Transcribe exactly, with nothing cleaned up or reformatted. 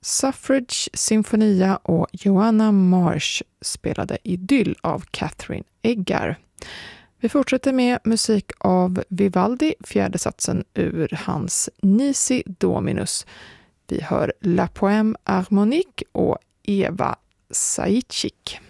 Suffrage Sinfonia och Joanna Marsh spelade Idyll av Catherine Eggar. Vi fortsätter med musik av Vivaldi, fjärde satsen ur hans Nisi Dominus. Vi hör La Poème Harmonique och Eva Sajcik.